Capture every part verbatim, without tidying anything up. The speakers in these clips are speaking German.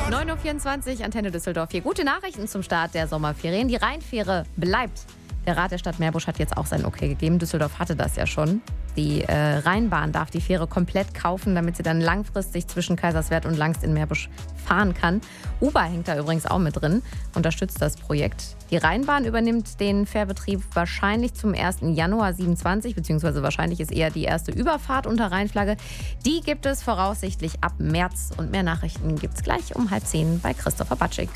neun Uhr vierundzwanzig, Antenne Düsseldorf. Hier gute Nachrichten zum Start der Sommerferien. Die Rheinfähre bleibt. Der Rat der Stadt Meerbusch hat jetzt auch sein Okay gegeben. Düsseldorf hatte das ja schon. Die äh, Rheinbahn darf die Fähre komplett kaufen, damit sie dann langfristig zwischen Kaiserswerth und Langst in Meerbusch fahren kann. Uber hängt da übrigens auch mit drin, unterstützt das Projekt. Die Rheinbahn übernimmt den Fährbetrieb wahrscheinlich zum ersten Januar siebenundzwanzig, beziehungsweise wahrscheinlich ist eher die erste Überfahrt unter Rheinflagge. Die gibt es voraussichtlich ab März. Und mehr Nachrichten gibt es gleich um halb zehn bei Christopher Batschik.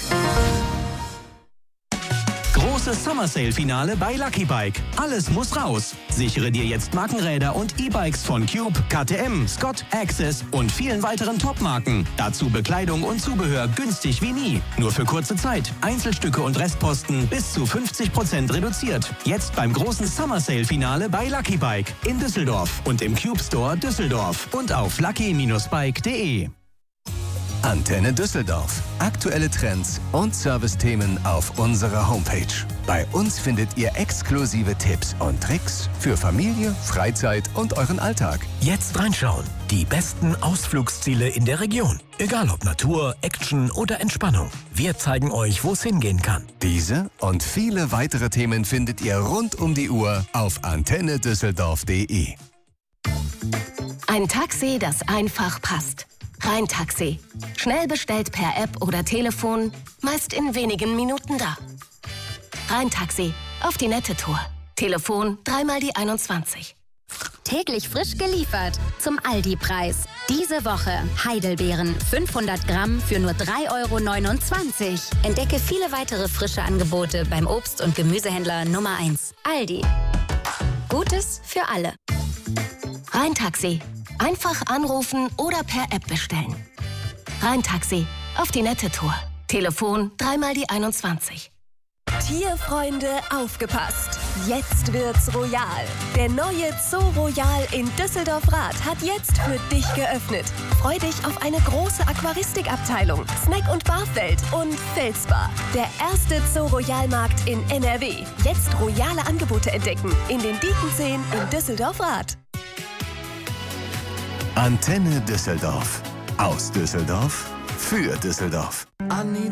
Großes Summer Sale Finale bei Lucky Bike. Alles muss raus. Sichere dir jetzt Markenräder und E-Bikes von Cube, K T M, Scott, Access und vielen weiteren Top-Marken. Dazu Bekleidung und Zubehör günstig wie nie. Nur für kurze Zeit. Einzelstücke und Restposten bis zu fünfzig Prozent reduziert. Jetzt beim großen Summer Sale Finale bei Lucky Bike in Düsseldorf und im Cube Store Düsseldorf und auf lucky Bindestrich bike punkt de. Antenne Düsseldorf. Aktuelle Trends und Servicethemen auf unserer Homepage. Bei uns findet ihr exklusive Tipps und Tricks für Familie, Freizeit und euren Alltag. Jetzt reinschauen. Die besten Ausflugsziele in der Region. Egal ob Natur, Action oder Entspannung. Wir zeigen euch, wo es hingehen kann. Diese und viele weitere Themen findet ihr rund um die Uhr auf antenne düsseldorf punkt de. Ein Taxi, das einfach passt. Rheintaxi. Schnell bestellt per App oder Telefon, meist in wenigen Minuten da. Rheintaxi. Auf die nette Tour. Telefon dreimal die einundzwanzig. Täglich frisch geliefert zum Aldi-Preis. Diese Woche Heidelbeeren fünfhundert Gramm für nur drei Euro neunundzwanzig. Entdecke viele weitere frische Angebote beim Obst- und Gemüsehändler Nummer eins. Aldi. Gutes für alle. Rheintaxi. Einfach anrufen oder per App bestellen. Rheintaxi. Auf die nette Tour. Telefon dreimal die einundzwanzig. Tierfreunde, aufgepasst! Jetzt wird's royal. Der neue Zoo Royal in Düsseldorf-Rath hat jetzt für dich geöffnet. Freu dich auf eine große Aquaristikabteilung, Snack- und Barfeld und Felsbar. Der erste Zoo Royal-Markt in N R W. Jetzt royale Angebote entdecken in den Diekenzehen in Düsseldorf-Rath. Antenne Düsseldorf. Aus Düsseldorf für Düsseldorf.